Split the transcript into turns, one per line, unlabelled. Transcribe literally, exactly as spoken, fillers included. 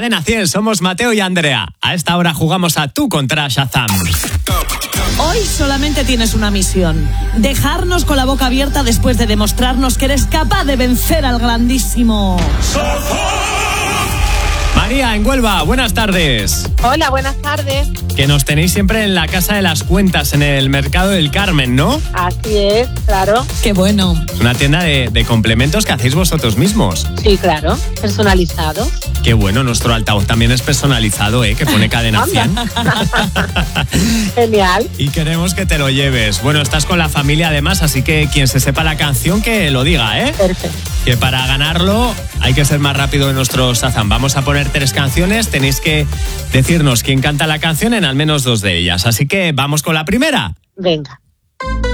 Cadena cien, somos Mateo y Andrea. A esta hora jugamos a Tú contra Shazam.
Hoy solamente tienes una misión: dejarnos con la boca abierta después de demostrarnos que eres capaz de vencer al grandísimo
María, en Huelva, buenas tardes.
Hola, buenas tardes.
Que nos tenéis siempre en la Casa de las Cuentas, en el Mercado del Carmen, ¿no?
Así es, claro.
Qué bueno.
Es una tienda de, de complementos que hacéis vosotros mismos.
Sí, claro, personalizado.
Qué bueno, nuestro altavoz también es personalizado, ¿eh? Que pone Cadena cien.
Genial.
Y queremos que te lo lleves. Bueno, estás con la familia además, así que quien se sepa la canción que lo diga, ¿eh?
Perfecto.
Que para ganarlo hay que ser más rápido en nuestro Shazam. Vamos a poner tres canciones, tenéis que decirnos quién canta la canción en al menos dos de ellas. Así que vamos con la primera.
Venga.